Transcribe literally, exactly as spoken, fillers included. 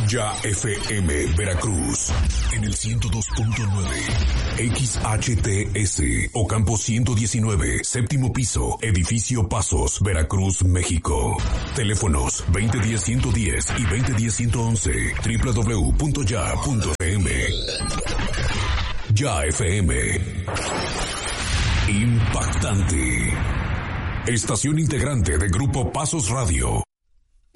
Ya F M Veracruz en el ciento dos punto nueve, X H T S Ocampo ciento diecinueve, séptimo piso, edificio Pasos, Veracruz, México. Teléfonos veinte diez ciento diez y veinte diez ciento once, doble u doble u doble u punto ya punto f m. Ya F M. Impactante. Estación integrante de Grupo Pasos Radio.